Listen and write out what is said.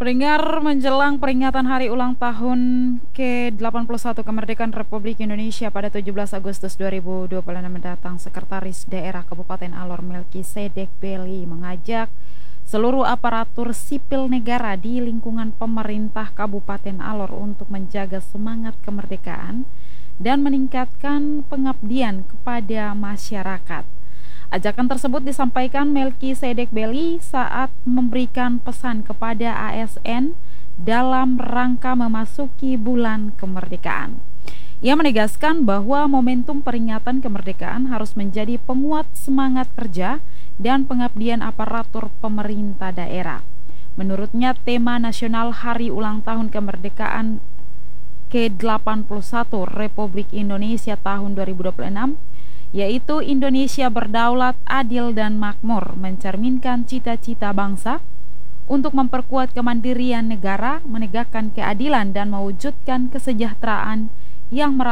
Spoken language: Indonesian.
Pendengar, menjelang peringatan hari ulang tahun ke-81 kemerdekaan Republik Indonesia pada 17 Agustus 2026 mendatang, Sekretaris Daerah Kabupaten Alor Melkisedek Beli mengajak seluruh aparatur sipil negara di lingkungan pemerintah Kabupaten Alor untuk menjaga semangat kemerdekaan dan meningkatkan pengabdian kepada masyarakat. Ajakan tersebut disampaikan Melkisedek Beli saat memberikan pesan kepada ASN dalam rangka memasuki bulan kemerdekaan. Ia menegaskan bahwa momentum peringatan kemerdekaan harus menjadi penguat semangat kerja dan pengabdian aparatur pemerintah daerah. Menurutnya, tema nasional Hari Ulang Tahun Kemerdekaan ke-81 Republik Indonesia tahun 2026 yaitu Indonesia berdaulat, adil, dan makmur, mencerminkan cita-cita bangsa untuk memperkuat kemandirian negara, menegakkan keadilan, dan mewujudkan kesejahteraan yang